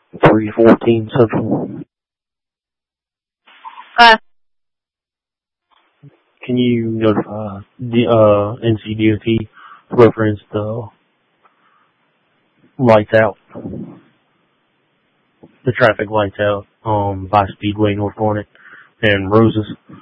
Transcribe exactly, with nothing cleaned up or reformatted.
three fourteen Central. Uh, Can you notify the uh, N C D O T reference the lights out, the traffic lights out um, by Speedway North Garnet and Roses?